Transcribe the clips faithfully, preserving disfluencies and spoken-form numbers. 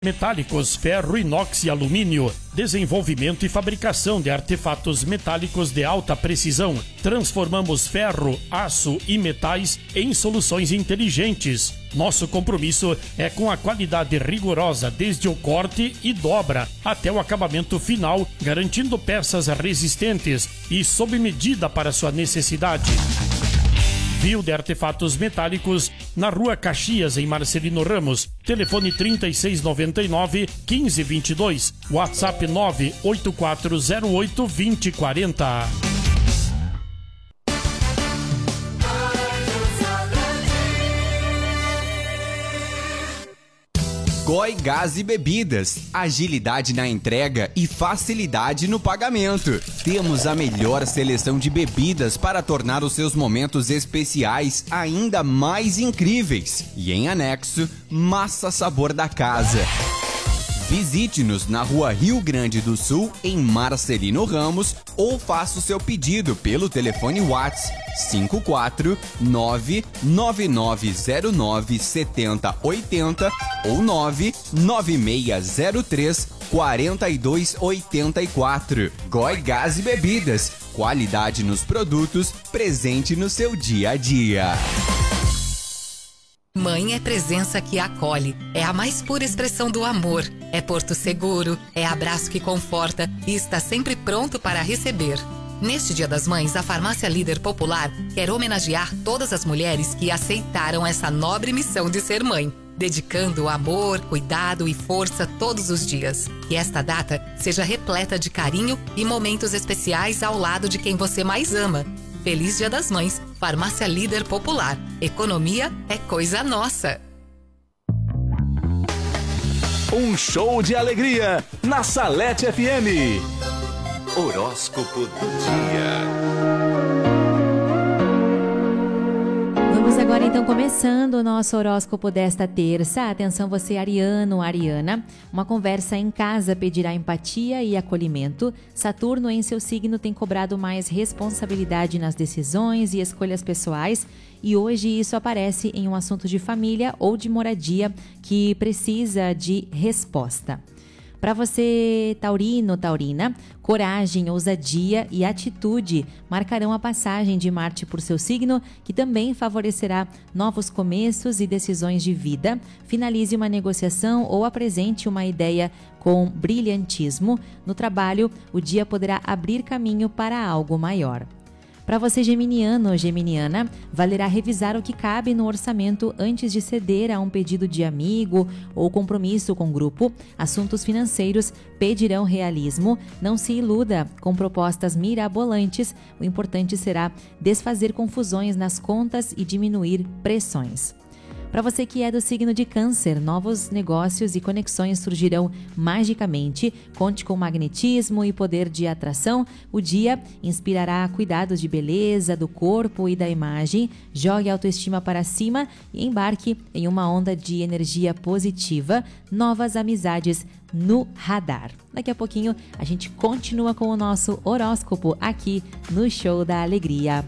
Metálicos, ferro, inox e alumínio. Desenvolvimento e fabricação de artefatos metálicos de alta precisão. Transformamos ferro, aço e metais em soluções inteligentes. Nosso compromisso é com a qualidade rigorosa desde o corte e dobra até o acabamento final, garantindo peças resistentes e sob medida para sua necessidade. Viu de Artefatos Metálicos, na Rua Caxias, em Marcelino Ramos. Telefone trinta e seis noventa e nove, quinze vinte e dois. WhatsApp nove oito quatro zero oito, vinte quarenta. Goi Gás e Bebidas, agilidade na entrega e facilidade no pagamento. Temos a melhor seleção de bebidas para tornar os seus momentos especiais ainda mais incríveis. E em anexo, massa sabor da casa. Visite-nos na Rua Rio Grande do Sul, em Marcelino Ramos, ou faça o seu pedido pelo telefone WhatsApp cinco quatro nove nove nove zero nove sete zero oito zero ou nove nove seis zero três quatro dois oito quatro. Goi Gás e Bebidas, qualidade nos produtos, presente no seu dia a dia. Mãe é presença que acolhe, é a mais pura expressão do amor, é porto seguro, é abraço que conforta e está sempre pronto para receber. Neste Dia das Mães, a Farmácia Líder Popular quer homenagear todas as mulheres que aceitaram essa nobre missão de ser mãe, dedicando amor, cuidado e força todos os dias. Que esta data seja repleta de carinho e momentos especiais ao lado de quem você mais ama. Feliz Dia das Mães, Farmácia Líder Popular. Economia é coisa nossa. Um show de alegria na Salete F M. Horóscopo do dia. Vamos agora então começando o nosso horóscopo desta terça. Atenção você ariano, ariana. Uma conversa em casa pedirá empatia e acolhimento. Saturno em seu signo tem cobrado mais responsabilidade nas decisões e escolhas pessoais. E hoje isso aparece em um assunto de família ou de moradia que precisa de resposta. Para você, taurino, taurina, coragem, ousadia e atitude marcarão a passagem de Marte por seu signo, que também favorecerá novos começos e decisões de vida. Finalize uma negociação ou apresente uma ideia com brilhantismo. No trabalho, o dia poderá abrir caminho para algo maior. Para você geminiano ou geminiana, valerá revisar o que cabe no orçamento antes de ceder a um pedido de amigo ou compromisso com o grupo. Assuntos financeiros pedirão realismo. Não se iluda com propostas mirabolantes. O importante será desfazer confusões nas contas e diminuir pressões. Para você que é do signo de Câncer, novos negócios e conexões surgirão magicamente. Conte com magnetismo e poder de atração. O dia inspirará cuidados de beleza, do corpo e da imagem. Jogue a autoestima para cima e embarque em uma onda de energia positiva. Novas amizades no radar. Daqui a pouquinho a gente continua com o nosso horóscopo aqui no Show da Alegria.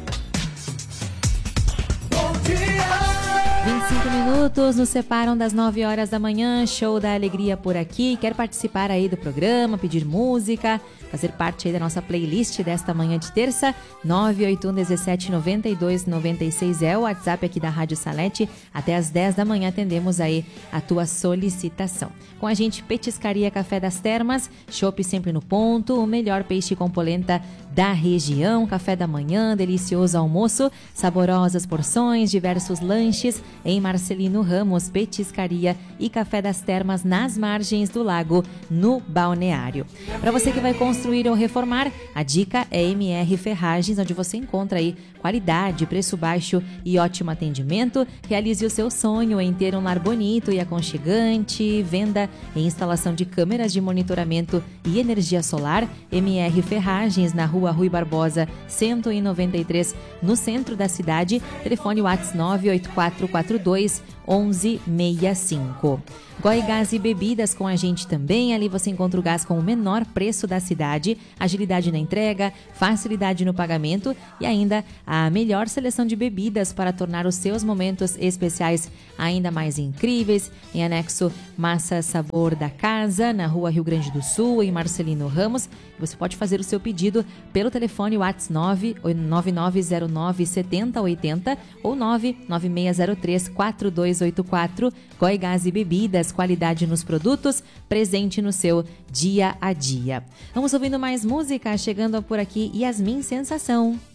vinte e cinco minutos nos separam das nove horas da manhã, Show da Alegria por aqui. Quer participar aí do programa, pedir música, fazer parte aí da nossa playlist desta manhã de terça? nove oito um, um sete, nove dois nove seis é o WhatsApp aqui da Rádio Salete. Até às dez da manhã atendemos aí a tua solicitação. Com a gente, Petiscaria Café das Termas, chopp sempre no ponto, o melhor peixe com polenta da região, café da manhã, delicioso almoço, saborosas porções, diversos lanches em Marcelino Ramos, Petiscaria e Café das Termas nas margens do lago, no balneário. Para você que vai construir ou reformar, a dica é M R Ferragens, onde você encontra aí qualidade, preço baixo e ótimo atendimento. Realize o seu sonho em ter um lar bonito e aconchegante. Venda e instalação de câmeras de monitoramento e energia solar. M R Ferragens, na Rua Rui Barbosa, cento e noventa e três, no centro da cidade. Telefone WhatsApp nove oito quatro quatro dois onze sessenta e cinco. Goi Gás e Bebidas com a gente também. Ali você encontra o gás com o menor preço da cidade, agilidade na entrega, facilidade no pagamento e ainda a melhor seleção de bebidas para tornar os seus momentos especiais ainda mais incríveis. Em anexo, Massa Sabor da Casa, na Rua Rio Grande do Sul, em Marcelino Ramos. Você pode fazer o seu pedido pelo telefone WhatsApp nove nove nove zero nove sete zero oito zero ou nove nove seis zero três quatro dois oito quatro. Goi Gás e Bebidas, qualidade nos produtos, presente no seu dia a dia. Vamos ouvindo mais música, chegando por aqui Yasmin Sensação.